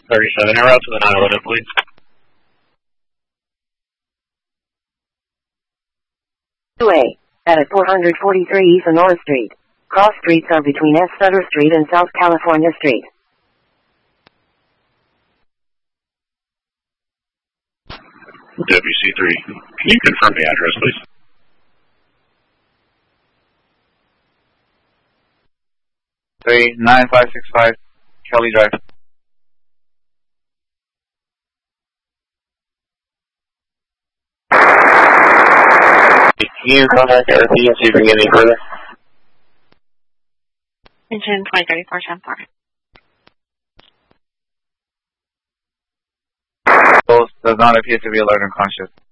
37, en route to the 911, please. At 443 East Sonora Street. Cross streets are between S. Sutter Street and South California Street. WC3, can you confirm the address, please? Three 9565 Kelly Drive. Can you contact RP and see if we can get any further? Engine 2034, 10-4. Both does not appear to be alert and conscious.